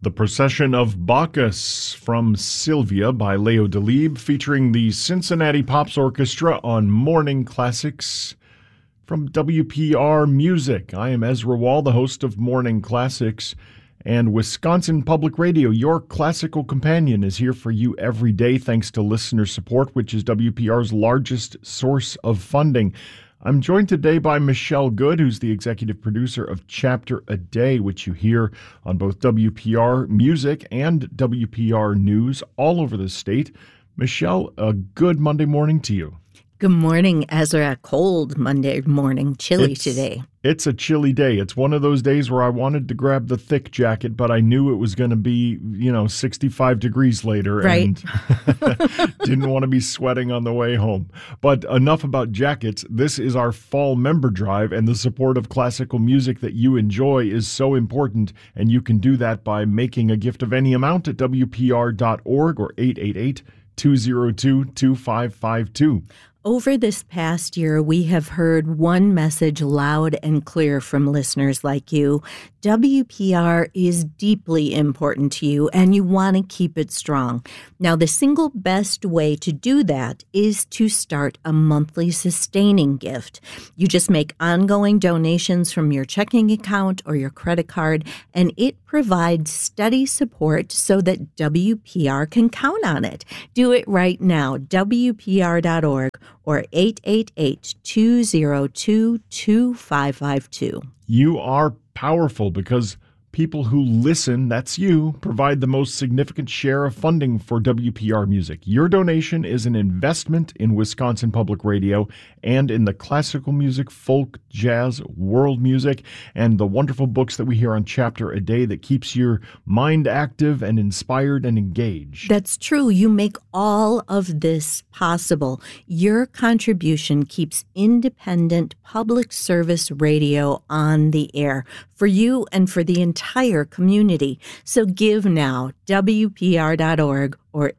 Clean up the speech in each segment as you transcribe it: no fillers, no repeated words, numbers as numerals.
The Procession of Bacchus from Sylvia by Leo Delibes, featuring the Cincinnati Pops Orchestra on Morning Classics from WPR Music. I am Ezra Wall, the host of Morning Classics, and Wisconsin Public Radio, your classical companion, is here for you every day thanks to listener support, which is WPR's largest source of funding. I'm joined today by Michelle Good, who's the executive producer of Chapter a Day, which you hear on both WPR Music and WPR News all over the state. Michelle, a good Monday morning to you. Good morning, Ezra. Cold Monday morning, chilly today. It's a chilly day. It's one of those days where I wanted to grab the thick jacket, but I knew it was going to be, 65 degrees later. Right. And didn't want to be sweating on the way home. But enough about jackets. This is our fall member drive, and the support of classical music that you enjoy is so important, and you can do that by making a gift of any amount at WPR.org or 888-202-2552. Over this past year, we have heard one message loud and clear from listeners like you. WPR is deeply important to you, and you want to keep it strong. Now, the single best way to do that is to start a monthly sustaining gift. You just make ongoing donations from your checking account or your credit card, and it provides steady support so that WPR can count on it. Do it right now, WPR.org or 888-202-2552. You are powerful because people who listen, that's you, provide the most significant share of funding for WPR Music. Your donation is an investment in Wisconsin Public Radio and in the classical music, folk, jazz, world music, and the wonderful books that we hear on Chapter a Day that keeps your mind active and inspired and engaged. That's true. You make all of this possible. Your contribution keeps independent public service radio on the air for you and for the entire community. So give now, WPR.org or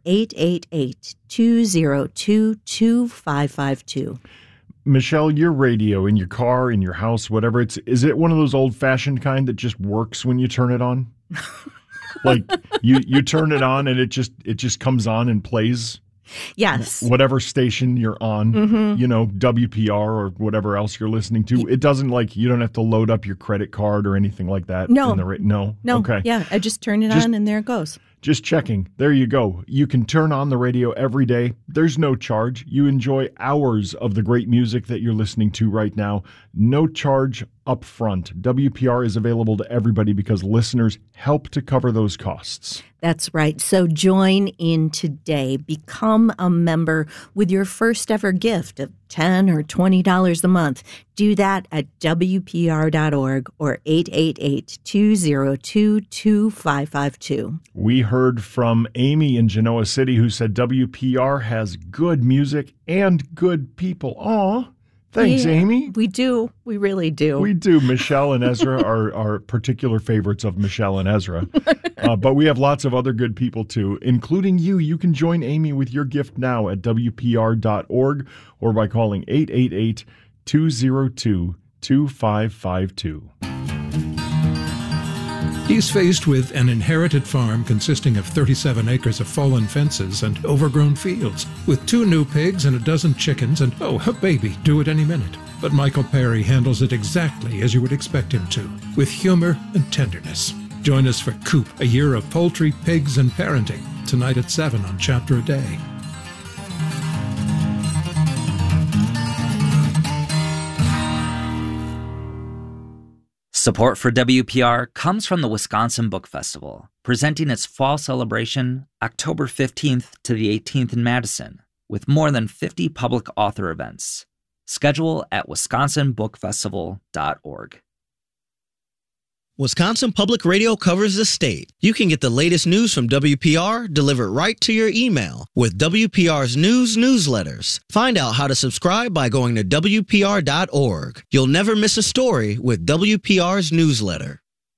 888-202-2552. Michelle, your radio in your car, in your house, whatever, is it one of those old-fashioned kind that just works when you turn it on? Like you turn it on and it just comes on and plays? Yes. Whatever station you're on, WPR or whatever else you're listening to. It doesn't you don't have to load up your credit card or anything like that. No. No. Okay. Yeah, I just turn it on and there it goes. Just checking. There you go. You can turn on the radio every day. There's no charge. You enjoy hours of the great music that you're listening to right now. No charge up front. WPR is available to everybody because listeners help to cover those costs. That's right. So join in today. Become a member with your first ever gift of $10 or $20 a month. Do that at WPR.org or 888-202-2552. We heard from Amy in Genoa City who said WPR has good music and good people. Aw. Thanks, Amy. We do. We really do. We do. Michelle and Ezra are particular favorites of Michelle and Ezra. But we have lots of other good people, too, including you. You can join Amy with your gift now at WPR.org or by calling 888-202-2552. He's faced with an inherited farm consisting of 37 acres of fallen fences and overgrown fields, with 2 new pigs and a dozen chickens and, a baby due at any minute. But Michael Perry handles it exactly as you would expect him to, with humor and tenderness. Join us for Coop, a year of poultry, pigs, and parenting, tonight at 7 on Chapter a Day. Support for WPR comes from the Wisconsin Book Festival, presenting its fall celebration October 15th to the 18th in Madison, with more than 50 public author events. Schedule at wisconsinbookfestival.org. Wisconsin Public Radio covers the state. You can get the latest news from WPR delivered right to your email with WPR's news newsletters. Find out how to subscribe by going to WPR.org. You'll never miss a story with WPR's newsletter.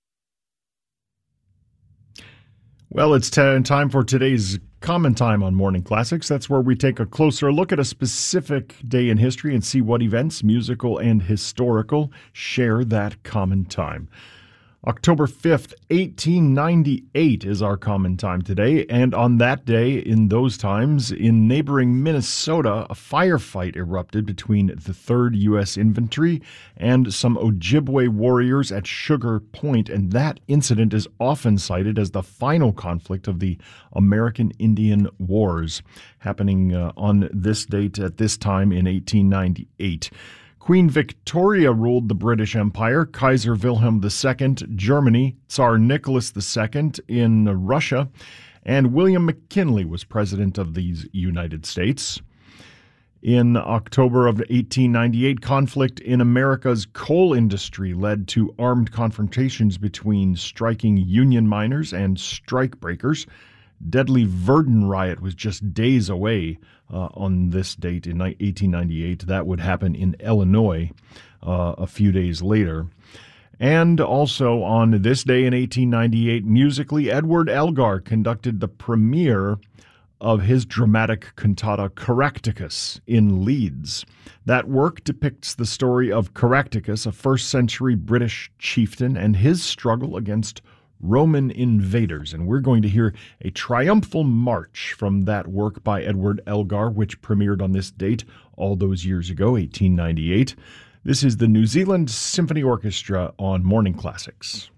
Well, it's time for today's Common Time on Morning Classics. That's where we take a closer look at a specific day in history and see what events, musical and historical, share that common time. October 5th, 1898 is our common time today, and on that day, in those times, in neighboring Minnesota, a firefight erupted between the 3rd U.S. Infantry and some Ojibwe warriors at Sugar Point, and that incident is often cited as the final conflict of the American Indian Wars, happening on this date at this time in 1898. Queen Victoria ruled the British Empire, Kaiser Wilhelm II, Germany, Tsar Nicholas II in Russia, and William McKinley was president of these United States. In October of 1898, conflict in America's coal industry led to armed confrontations between striking Union miners and strikebreakers. Deadly Verdun riot was just days away on this date in 1898. That would happen in Illinois a few days later. And also on this day in 1898, musically, Edward Elgar conducted the premiere of his dramatic cantata Caractacus in Leeds. That work depicts the story of Caractacus, a first-century British chieftain, and his struggle against Roman invaders, and we're going to hear a triumphal march from that work by Edward Elgar, which premiered on this date all those years ago, 1898. This is the New Zealand Symphony Orchestra on Morning Classics.